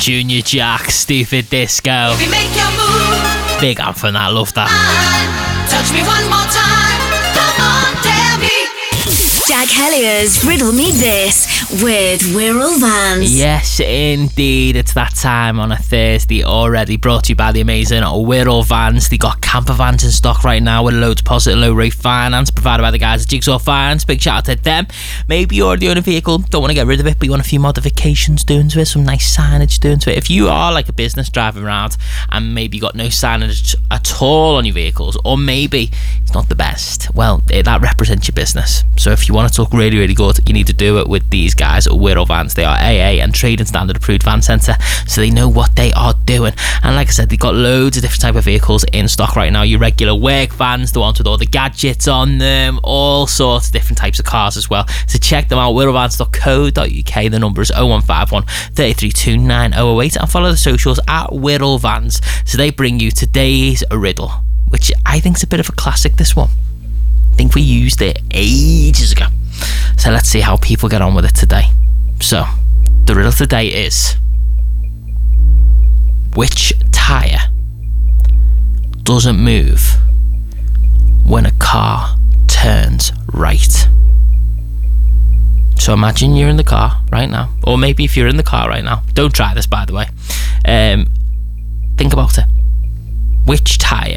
Junior Jack, Stupid Disco. Baby, make your move. Big anthem, I love that. Touch me one more time. Come on, tell me. Jack Hellier's Riddle Me This with Wirral Vans. Yes, indeed. It's that time on a Thursday already. Brought to you by the amazing Wirral Vans. They got camper vans in stock right now with low deposit, low rate finance provided by the guys at Jigsaw Finance. Big shout out to them. Maybe you already own a vehicle, don't want to get rid of it, but you want a few modifications doing to it, some nice signage doing to it. If you are like a business driving around and maybe you got no signage at all on your vehicles, or maybe it's not the best, well, that represents your business. So if you want it to look really, really good, you need to do it with these guys at Wirral Vans. They are AA and Trading Standard approved van centre, so they know what they are doing. And like I said, they've got loads of different type of vehicles in stock right now. Your regular work vans, the ones with all the gadgets on them, all sorts of different types of cars as well. So check them out, wirralvans.co.uk. The number is 0151 33 9008, and follow the socials at Wirral Vans. So they bring you today's riddle, which I think is a bit of a classic, this one. I think we used it ages ago. So let's see how people get on with it today. So, the riddle today is: which tyre doesn't move when a car turns right? So imagine you're in the car right now, or maybe if you're in the car right now, don't try this by the way. Think about it. Which tyre